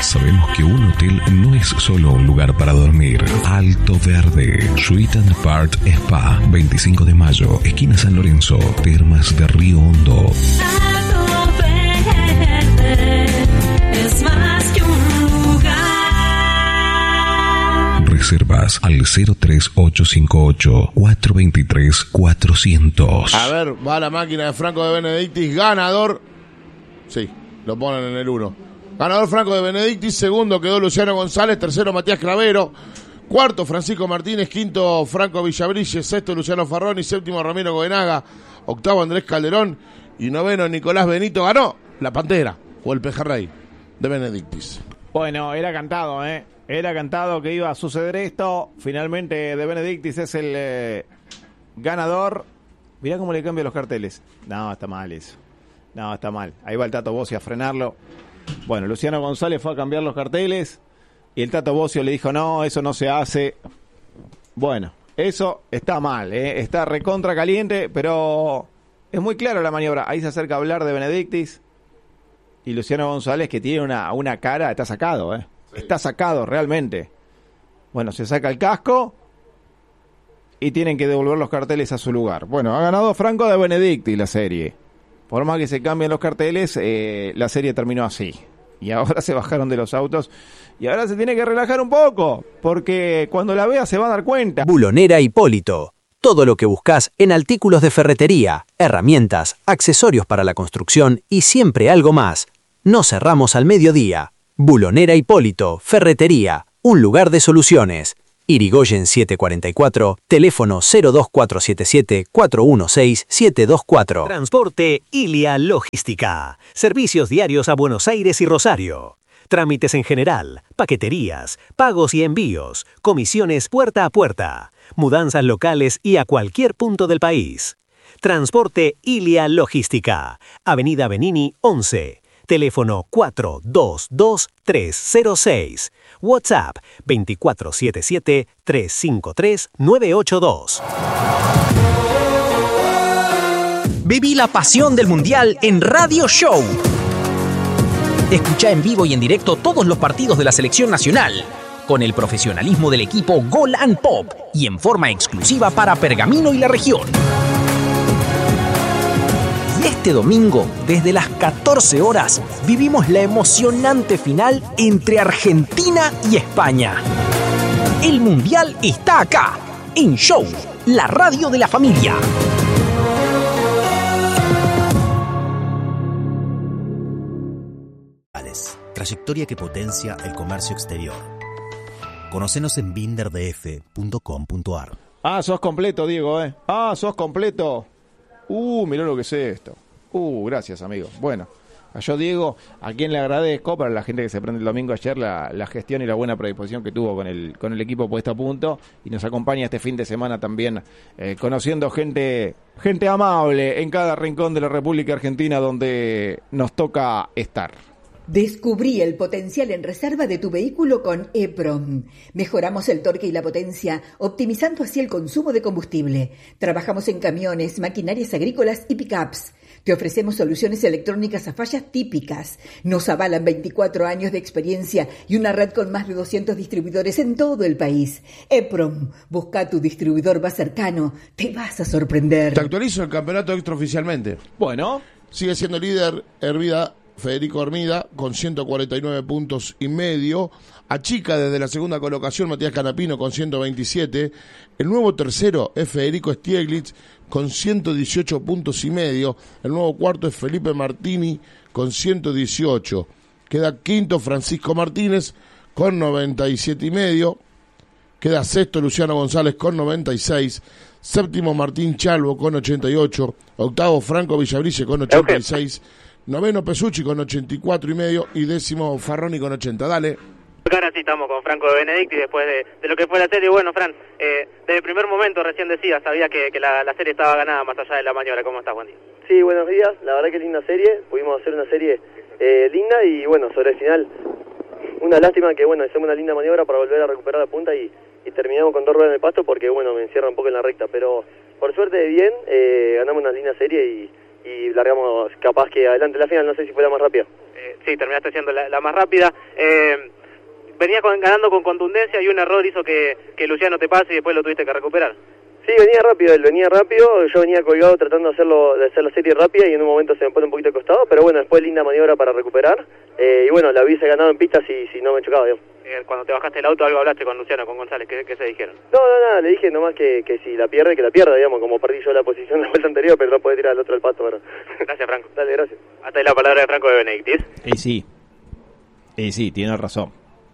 Sabemos que un hotel no es solo un lugar para dormir. Alto Verde, Suite and Apart Spa, 25 de mayo, esquina San Lorenzo, Termas de Río Hondo. Alto Verde es más que un lugar. Reservas al 03858-423-400. A ver, va la máquina de Franco de Benedictis, ganador. Sí, lo ponen en el 1. Ganador Franco de Benedictis, segundo quedó Luciano González, tercero Matías Cravero, cuarto Francisco Martínez, quinto Franco Villabrille, sexto Luciano Farroni, séptimo Ramiro Goenaga, octavo Andrés Calderón y noveno Nicolás Benito. Ganó la Pantera o el Pejerrey de Benedictis. Bueno, era cantado, Era cantado que iba a suceder esto. Finalmente de Benedictis es el ganador. Mirá cómo le cambian los carteles. No, está mal eso. No, está mal. Ahí va el Tato Bossi a frenarlo. Bueno, Luciano González fue a cambiar los carteles y el Tato Bocio le dijo, no, eso no se hace. Bueno, eso está mal, está recontra caliente, pero es muy clara la maniobra. Ahí se acerca a hablar de Benedictis y Luciano González, que tiene una cara, está sacado, Sí. Está sacado realmente. Bueno, se saca el casco y tienen que devolver los carteles a su lugar. Bueno, ha ganado Franco de Benedictis la serie. Por más que se cambien los carteles, la serie terminó así. Y ahora se bajaron de los autos. Y ahora se tiene que relajar un poco. Porque cuando la vea se va a dar cuenta. Bulonera Hipólito. Todo lo que buscas en artículos de ferretería, herramientas, accesorios para la construcción y siempre algo más. No cerramos al mediodía. Bulonera Hipólito. Ferretería. Un lugar de soluciones. Irigoyen 744, teléfono 02477-416-724. Transporte Ilia Logística. Servicios diarios a Buenos Aires y Rosario. Trámites en general, paqueterías, pagos y envíos, comisiones puerta a puerta, mudanzas locales y a cualquier punto del país. Transporte Ilia Logística. Avenida Benini 11. Teléfono 422-306. WhatsApp 2477-353-982. Viví la pasión del Mundial en Radio Show. Escucha en vivo y en directo todos los partidos de la selección nacional, con el profesionalismo del equipo Gol and Pop y en forma exclusiva para Pergamino y la región. Y este domingo, desde las 14 horas, vivimos la emocionante final entre Argentina y España. El Mundial está acá, en Show, la radio de la familia. Trayectoria que potencia el comercio exterior. Conocenos en binderdf.com.ar. Ah, sos completo, Diego, Ah, sos completo. Mirá lo que es esto. Gracias, amigo. Bueno, yo, Diego, a quien le agradezco, para la gente que se prende el domingo ayer, la gestión y la buena predisposición que tuvo con el equipo puesto a punto, y nos acompaña este fin de semana también, conociendo gente amable en cada rincón de la República Argentina donde nos toca estar. Descubrí el potencial en reserva de tu vehículo con EPROM. Mejoramos el torque y la potencia, optimizando así el consumo de combustible. Trabajamos en camiones, maquinarias agrícolas y pickups. Te ofrecemos soluciones electrónicas a fallas típicas. Nos avalan 24 años de experiencia y una red con más de 200 distribuidores en todo el país. EPROM, busca tu distribuidor más cercano. Te vas a sorprender. Te actualizo el campeonato extraoficialmente. Bueno. Sigue siendo líder Federico Hermida con 149 puntos y medio. Achica desde la segunda colocación Matías Canapino con 127. El nuevo tercero es Federico Stieglitz con 118 puntos y medio. El nuevo cuarto es Felipe Martini con 118. Queda quinto Francisco Martínez con 97 y medio. Queda sexto Luciano González con 96. Séptimo Martín Chalvo con 88. Octavo Franco Villabrille con 86. Noveno Pesucci con 84 y medio. Y décimo Farroni con 80. Dale. Ahora sí estamos con Franco de Benedictis después de lo que fue la serie. Bueno, Fran, desde el primer momento recién decía, sabía que la serie estaba ganada más allá de la maniobra. ¿Cómo estás, buen día? Sí, buenos días. La verdad que linda serie. Pudimos hacer una serie linda y bueno, sobre el final, una lástima que bueno, hicimos una linda maniobra para volver a recuperar la punta y terminamos con 2 ruedas en el pasto porque bueno, me encierra un poco en la recta. Pero por suerte bien, ganamos una linda serie y largamos capaz que adelante la final, no sé si fue la más rápida. Sí, terminaste siendo la más rápida. Venías ganando con contundencia y un error hizo que Luciano te pase y después lo tuviste que recuperar. Sí, él venía rápido, yo venía colgado tratando de hacer la serie rápida y en un momento se me pone un poquito de costado, pero bueno, después linda maniobra para recuperar y bueno, la hubiese ganado en pista si no me chocaba, digamos. Cuando te bajaste el auto, algo hablaste con Luciano, con González, ¿qué se dijeron? No, nada, le dije nomás que si la pierde, que la pierda, digamos, como perdí yo la posición la vuelta anterior, pero no puede tirar al otro al pato, ¿verdad? Gracias, Franco. Dale, gracias. Hasta ahí la palabra de Franco de Benedictis. Y sí, tiene razón.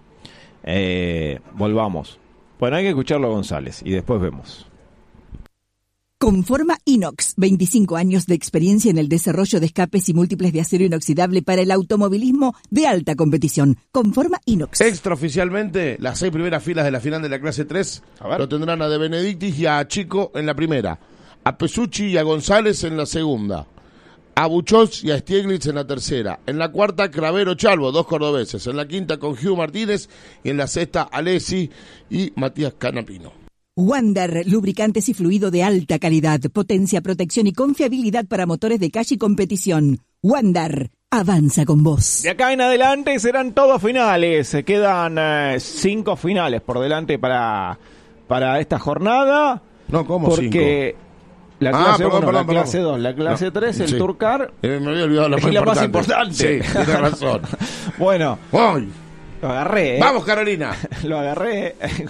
Volvamos. Bueno, hay que escucharlo a González y después vemos. Conforma Inox, 25 años de experiencia en el desarrollo de escapes y múltiples de acero inoxidable para el automovilismo de alta competición. Conforma Inox. Extraoficialmente, las 6 primeras filas de la final de la clase 3 lo tendrán a De Benedictis y a Chico en la primera, a Pesucci y a González en la segunda, a Buchholz y a Stieglitz en la tercera, en la cuarta Cravero Chalvo, 2 cordobeses, en la quinta con Hugh Martínez y en la sexta Alessi y Matías Canapino. Wander, lubricantes y fluido de alta calidad, potencia, protección y confiabilidad para motores de calle y competición. Wander, avanza con vos. De acá en adelante serán todos finales. Quedan 5 finales por delante para esta jornada. No, ¿cómo 5? Porque la clase 1, la clase 2, la clase 3, el Tour Car. Me había olvidado la más importante. Sí, tienes razón. Bueno, ¡ay! Lo agarré. ¡Vamos, Carolina! Lo agarré.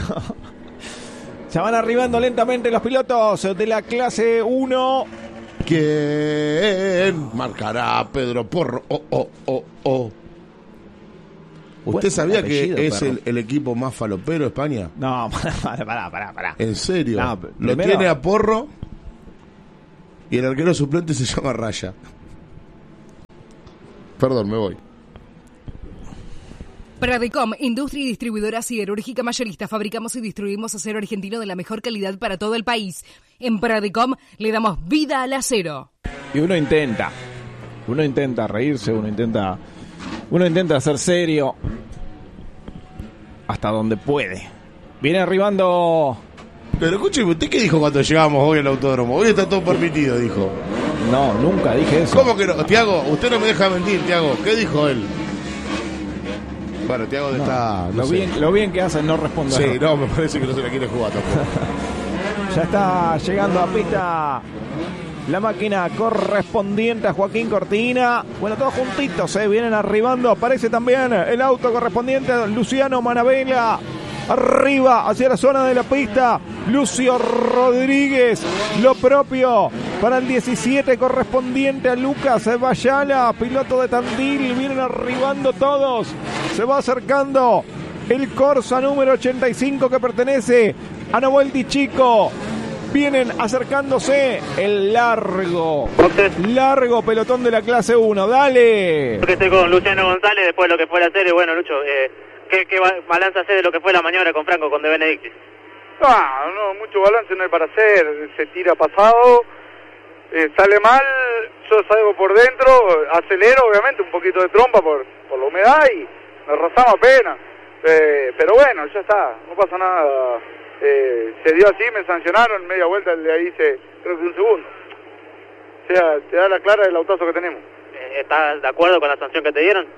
Se van arribando lentamente los pilotos de la clase 1. ¿Quién marcará Pedro Porro? ¿Usted sabía que es el equipo más falopero de España? No, pará. ¿En serio? No, lo tiene a Porro y el arquero suplente se llama Raya. Perdón, me voy. Pradecom, industria y distribuidora siderúrgica mayorista. Fabricamos y distribuimos acero argentino de la mejor calidad para todo el país. En Pradecom le damos vida al acero. Y uno intenta reírse, uno intenta ser serio hasta donde puede. Viene arribando. Pero escúcheme, ¿usted qué dijo cuando llegamos hoy al autódromo? Hoy está todo permitido, dijo. No, nunca dije eso. ¿Cómo que no? Tiago, usted no me deja mentir, Tiago. ¿Qué dijo él? Bueno, Tiago está... Lo bien que hacen no responder. Sí, no, me parece que no se la quiere jugar tampoco. Ya está llegando a pista la máquina correspondiente a Joaquín Cortina. Bueno, todos juntitos, vienen arribando. Aparece también el auto correspondiente a Luciano Manabella. Arriba, hacia la zona de la pista, Lucio Rodríguez. Lo propio para el 17 correspondiente a Lucas Bayala, piloto de Tandil. Vienen arribando todos. Se va acercando el Corsa número 85 que pertenece a Nahuel Di Chico. Vienen acercándose el largo pelotón de la clase 1. Dale. Porque estoy con Luciano González después de lo que fue la serie. Bueno, Lucho, ¿qué balance hace de lo que fue la maniobra con Franco, con De Benedictis? No, mucho balance no hay para hacer. Se tira pasado, sale mal, yo salgo por dentro, acelero obviamente un poquito de trompa por la humedad y nos rozamos apenas. Pero bueno, ya está, no pasa nada. Se dio así, me sancionaron, media vuelta le ahí hice creo que un segundo. O sea, te da la clara del autazo que tenemos. ¿Estás de acuerdo con la sanción que te dieron?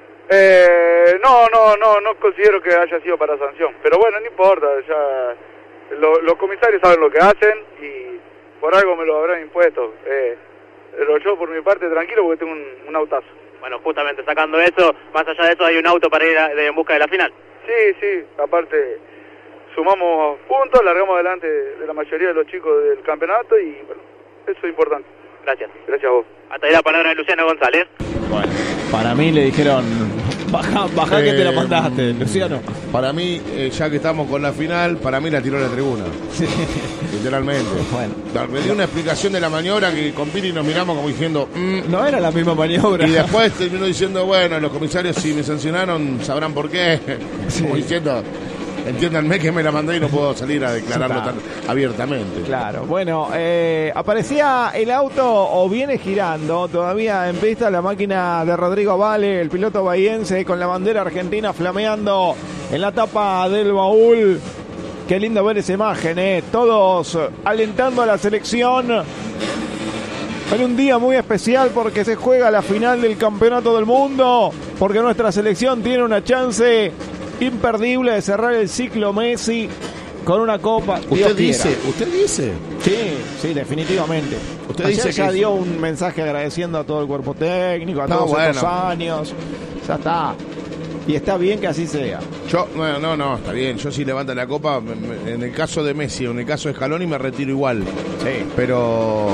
No considero que haya sido para sanción, pero bueno, no importa, ya los comisarios saben lo que hacen y por algo me lo habrán impuesto. Pero yo por mi parte tranquilo porque tengo un autazo. Bueno, justamente sacando eso, más allá de eso hay un auto para ir en busca de la final. Sí, aparte sumamos puntos, largamos adelante de la mayoría de los chicos del campeonato y bueno, eso es importante. Gracias a vos. Hasta ahí la palabra de Luciano González. Bueno, para mí le dijeron, baja que te la mandaste, Luciano. Para mí, ya que estamos con la final, para mí la tiró a la tribuna. Sí. Literalmente. Bueno. Me dio una explicación de la maniobra que con Piri nos miramos como diciendo... No era la misma maniobra. Y después terminó diciendo, bueno, los comisarios si me sancionaron sabrán por qué. Sí. Como diciendo... Entiéndanme que me la mandé y no puedo salir a declararlo tan abiertamente. Claro, bueno, aparecía el auto o viene girando todavía en pista la máquina de Rodrigo Vale, el piloto bahiense con la bandera argentina flameando en la tapa del baúl. Qué lindo ver esa imagen, todos alentando a la selección. En un día muy especial porque se juega la final del Campeonato del Mundo, porque nuestra selección tiene una chance imperdible de cerrar el ciclo Messi con una copa. ¿Usted dice? Sí, definitivamente. Usted Ayer dice ya que dio un mensaje agradeciendo a todo el cuerpo técnico, a todos estos años. Ya está. Y está bien que así sea. Yo, no, está bien. Yo si levanta la copa, en el caso de Messi, en el caso de Scaloni me retiro igual. Sí. Pero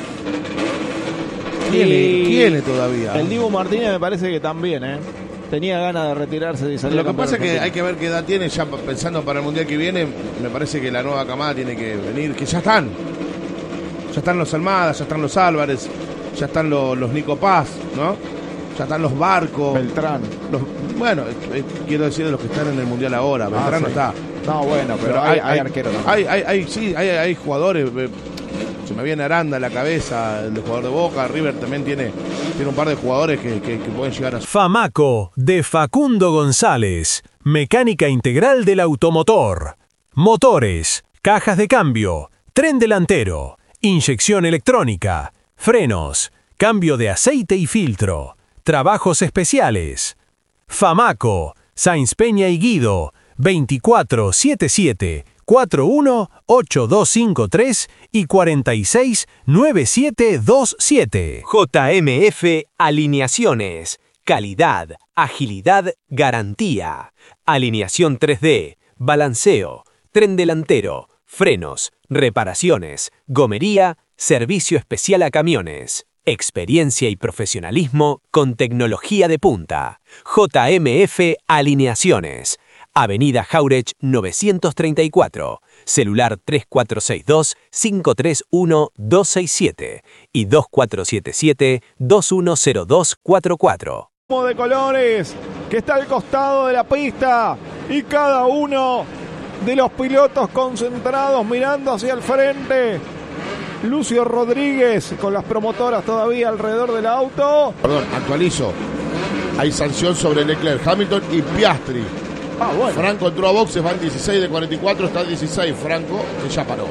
tiene todavía. El Dibu Martínez me parece que también, tenía ganas de retirarse y salir. Lo que pasa es que hay que ver qué edad tiene, ya pensando para el Mundial que viene, me parece que la nueva camada tiene que venir, que ya están. Ya están los Almada, ya están los Álvarez, ya están los Nico Paz, ¿no? Ya están los Barcos. Beltrán. Bueno, quiero decir de los que están en el Mundial ahora. Beltrán no está. No, bueno, pero hay arqueros. Hay jugadores. Se me viene Aranda a la cabeza, el jugador de Boca. River también tiene un par de jugadores que pueden llegar a... Famaco, de Facundo González. Mecánica integral del automotor. Motores, cajas de cambio, tren delantero, inyección electrónica, frenos, cambio de aceite y filtro. Trabajos especiales. Famaco, Sáenz Peña y Guido, 2477-418253 y 469727. JMF Alineaciones. Calidad, agilidad, garantía. Alineación 3D, balanceo, tren delantero, frenos, reparaciones, gomería, servicio especial a camiones. Experiencia y profesionalismo con tecnología de punta. JMF Alineaciones. Avenida Jauregui 934. Celular 3462-531-267 y 2477-210244. De colores que está al costado de la pista y cada uno de los pilotos concentrados mirando hacia el frente. Lucio Rodríguez con las promotoras todavía alrededor del auto. Perdón, actualizo. Hay sanción sobre Leclerc, Hamilton y Piastri. Bueno. Franco entró a boxes, van 16 de 44, está 16 Franco, que ya paró.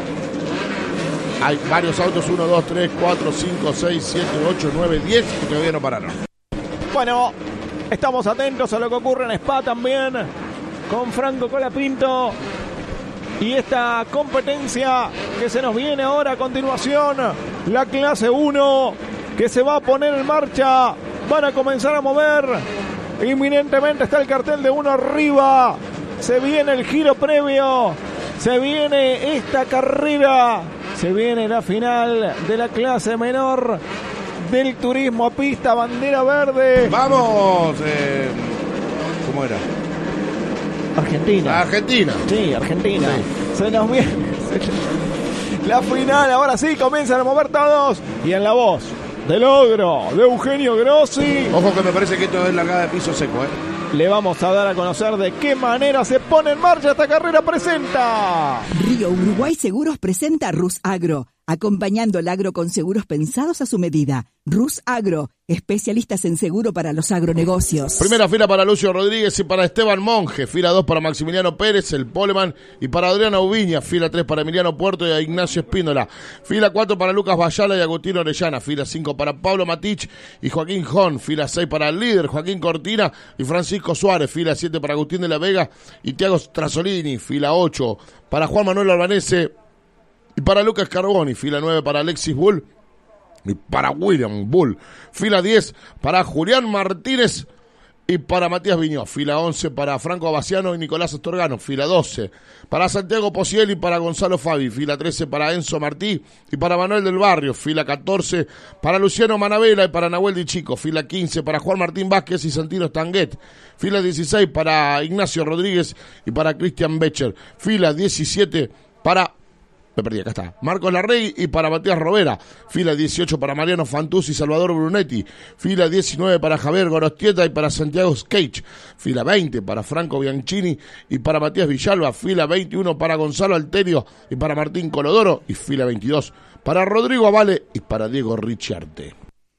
Hay varios autos, 1, 2, 3, 4, 5, 6, 7, 8, 9, 10 que todavía no pararon. Bueno, estamos atentos a lo que ocurre en Spa también, con Franco Colapinto. Y esta competencia que se nos viene ahora a continuación, la clase 1, que se va a poner en marcha, van a comenzar a mover. Inminentemente está el cartel de uno arriba, se viene el giro previo, se viene esta carrera, se viene la final de la clase menor del turismo a pista, bandera verde. ¡Vamos! ¿Cómo era? Argentina. Sí, Argentina. Sí. Se nos viene la final, ahora sí, comienzan a mover todos. Y en la voz del ogro, de Eugenio Grossi. Ojo que me parece que esto es largada de piso seco, Le vamos a dar a conocer de qué manera se pone en marcha esta carrera. Presenta Río Uruguay Seguros presenta Rus Agro, acompañando el agro con seguros pensados a su medida. Rus Agro, especialistas en seguro para los agronegocios. Primera fila para Lucio Rodríguez y para Esteban Monge. Fila 2 para Maximiliano Pérez, el Poleman, y para Adriano Ubiña. Fila 3 para Emiliano Puerto y a Ignacio Espíndola. Fila 4 para Lucas Bayala y Agustín Orellana. Fila 5 para Pablo Matich y Joaquín Jón. Fila 6 para el líder Joaquín Cortina y Francisco Suárez. Fila 7 para Agustín de la Vega y Tiago Trasolini. Fila 8 para Juan Manuel Albanese y para Lucas Carboni. Fila 9 para Alexis Bull y para William Bull. Fila 10 para Julián Martínez y para Matías Viñó. Fila 11 para Franco Abaciano y Nicolás Astorgano. Fila 12 para Santiago Posiel y para Gonzalo Fabi. Fila 13 para Enzo Martí y para Manuel del Barrio. Fila 14 para Luciano Manabela y para Nahuel Di Chico. Fila 15 para Juan Martín Vázquez y Santino Stanguet. Fila 16 para Ignacio Rodríguez y para Cristian Becher. Fila 17 para... acá está. Marcos Larrey y para Matías Robera. Fila 18 para Mariano Fantuzzi y Salvador Brunetti. Fila 19 para Javier Gorostieta y para Santiago Sketch. Fila 20 para Franco Bianchini y para Matías Villalba. Fila 21 para Gonzalo Alterio y para Martín Colodoro. Y fila 22 para Rodrigo Avale y para Diego Ricciarte.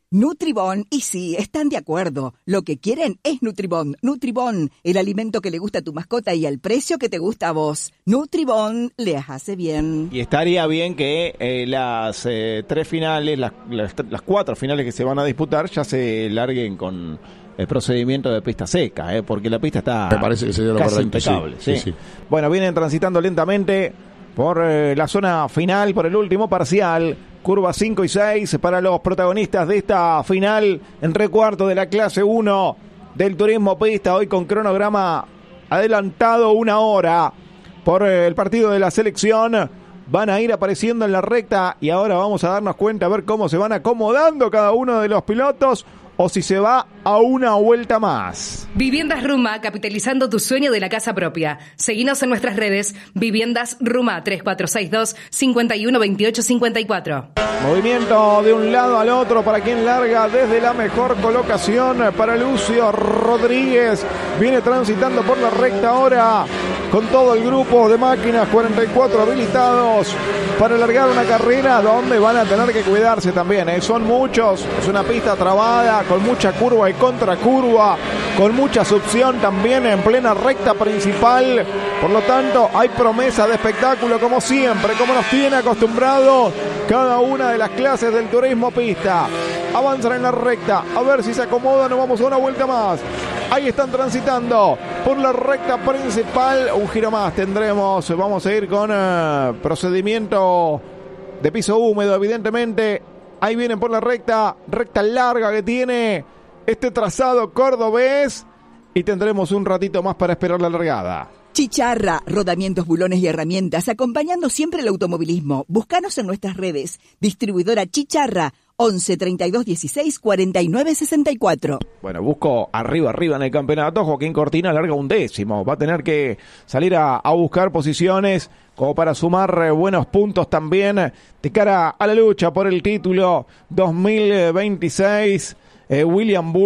Nutribón, y sí, están de acuerdo. Lo que quieren es Nutribón. Nutribón, el alimento que le gusta a tu mascota y al precio que te gusta a vos. Nutribón les hace bien. Y estaría bien que las 3 finales, las 4 finales que se van a disputar, ya se larguen con el procedimiento de pista seca, porque la pista está Me parece que sería lo casi correcto, impecable. sí, ¿sí? sí. Bueno, vienen transitando lentamente por la zona final, por el último parcial. Curva 5 y 6 para los protagonistas de esta final en recuarto de la clase 1 del turismo pista. Hoy con cronograma adelantado 1 hora por el partido de la selección. Van a ir apareciendo en la recta y ahora vamos a darnos cuenta a ver cómo se van acomodando cada uno de los pilotos o si se va a una vuelta más. Viviendas Ruma, capitalizando tu sueño de la casa propia. Seguinos en nuestras redes, Viviendas Ruma 3462-512854. Movimiento de un lado al otro para quien larga desde la mejor colocación para Lucio Rodríguez. Viene transitando por la recta ahora con todo el grupo de máquinas, 44 habilitados para largar una carrera donde van a tener que cuidarse también. Son muchos, es una pista trabada con mucha curva y contracurva, con mucha succión también en plena recta principal. Por lo tanto, hay promesa de espectáculo como siempre, como nos tiene acostumbrado cada una de las clases del turismo pista. Avanzan en la recta, a ver si se acomodan o vamos a una vuelta más. Ahí están transitando por la recta principal. Un giro más tendremos. Vamos a ir con procedimiento de piso húmedo, evidentemente. Ahí vienen por la recta larga que tiene este trazado cordobés. Y tendremos un ratito más para esperar la largada. Chicharra, rodamientos, bulones y herramientas, acompañando siempre el automovilismo. Búscanos en nuestras redes. Distribuidora Chicharra, 11 32 16 49 64. Bueno, busco arriba en el campeonato. Joaquín Cortina larga 1º. Va a tener que salir a buscar posiciones como para sumar buenos puntos también de cara a la lucha por el título 2026. William Bull